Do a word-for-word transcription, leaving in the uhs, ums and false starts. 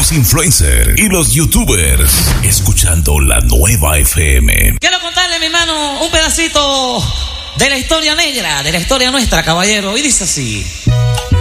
los influencers y los youtubers, escuchando la nueva F M. Quiero contarle, mi hermano, un pedacito de la historia negra, de la historia nuestra, caballero, y dice así.